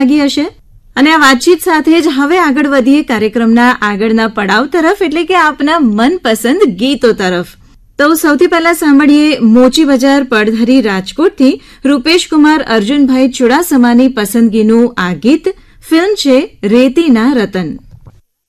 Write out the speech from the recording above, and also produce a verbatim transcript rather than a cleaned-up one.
લાગી હશે અને આ વાતચીત સાથે જ હવે આગળ વધીએ કાર્યક્રમના આગળના પડાવ તરફ, એટલે કે આપના મનપસંદ ગીતો તરફ. તો સૌથી પહેલા સાંભળીએ મોચી બજાર પડધરી રાજકોટથી રૂપેશ કુમાર અર્જુનભાઈ ચુડાસમાની પસંદગીનું આ ગીત. ફિલ્મ છે રેતીના રતન.